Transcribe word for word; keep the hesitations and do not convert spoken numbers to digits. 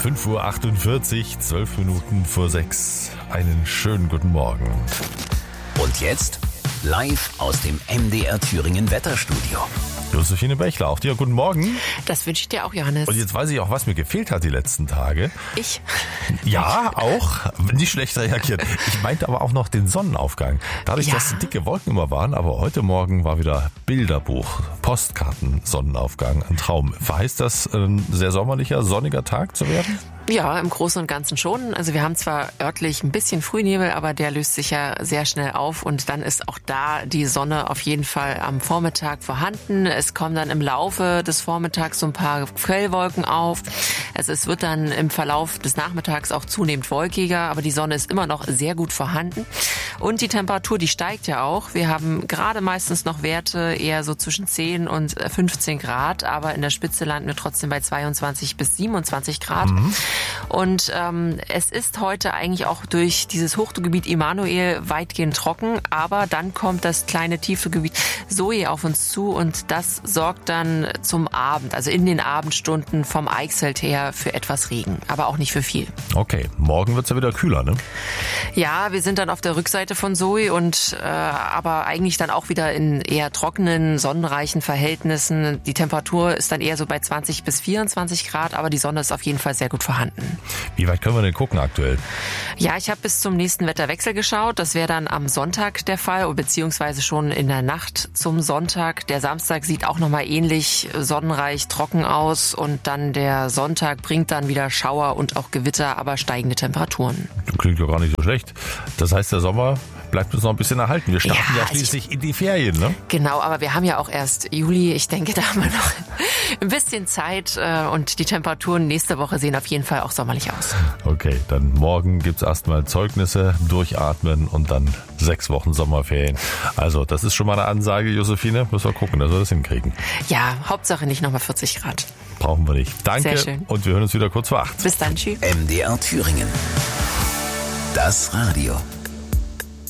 fünf Uhr achtundvierzig, zwölf Minuten vor sechs. Einen schönen guten Morgen. Und jetzt live aus dem M D R Thüringen Wetterstudio. Josephine Bächler, auch dir guten Morgen. Das wünsche ich dir auch, Johannes. Und jetzt weiß ich auch, was mir gefehlt hat die letzten Tage. Ich? Ja, auch. Nicht schlecht reagiert. Ich meinte aber auch noch den Sonnenaufgang. Dadurch, Ja. dass dicke Wolken immer waren, aber heute Morgen war wieder Bilderbuch, Postkarten, Sonnenaufgang, ein Traum. Verheißt das ein sehr sommerlicher, sonniger Tag zu werden? Ja, im Großen und Ganzen schon. Also wir haben zwar örtlich ein bisschen Frühnebel, aber der löst sich ja sehr schnell auf und dann ist auch da die Sonne auf jeden Fall am Vormittag vorhanden. Es kommen dann im Laufe des Vormittags so ein paar Quellwolken auf. Also es wird dann im Verlauf des Nachmittags auch zunehmend wolkiger, aber die Sonne ist immer noch sehr gut vorhanden. Und die Temperatur, die steigt ja auch. Wir haben gerade meistens noch Werte eher so zwischen zehn und fünfzehn Grad, aber in der Spitze landen wir trotzdem bei zweiundzwanzig bis siebenundzwanzig Grad. Mhm. Und ähm, es ist heute eigentlich auch durch dieses Hochdruckgebiet Immanuel weitgehend trocken, aber dann kommt das kleine Tiefdruckgebiet Zoe auf uns zu und das sorgt dann zum Abend, also in den Abendstunden vom Eichsfeld her für etwas Regen, aber auch nicht für viel. Okay, morgen wird's ja wieder kühler, ne? Ja, wir sind dann auf der Rückseite von Zoe und äh, aber eigentlich dann auch wieder in eher trockenen, sonnenreichen Verhältnissen. Die Temperatur ist dann eher so bei zwanzig bis vierundzwanzig Grad, aber die Sonne ist auf jeden Fall sehr gut vorhanden. Wie weit können wir denn gucken aktuell? Ja, ich habe bis zum nächsten Wetterwechsel geschaut. Das wäre dann am Sonntag der Fall, beziehungsweise schon in der Nacht zum Sonntag. Der Samstag sieht auch nochmal ähnlich sonnenreich, trocken aus und dann der Sonntag bringt dann wieder Schauer und auch Gewitter, aber steigende Temperaturen. Klingt ja gar nicht so schlecht. Das heißt, der Sommer bleibt uns noch ein bisschen erhalten. Wir starten ja, Ja, schließlich ich, in die Ferien, ne? Genau, aber wir haben ja auch erst Juli. Ich denke, da haben wir noch ein bisschen Zeit und die Temperaturen nächste Woche sehen auf jeden Fall auch sommerlich aus. Okay, dann morgen gibt's erstmal Zeugnisse, durchatmen und dann sechs Wochen Sommerferien. Also das ist schon mal eine Ansage, Josephine. Müssen wir gucken, dass wir das hinkriegen. Ja, Hauptsache nicht nochmal vierzig Grad. Brauchen wir nicht. Danke. Sehr schön. Und wir hören uns wieder kurz vor acht. Bis dann, tschüss. M D R Thüringen. Das Radio.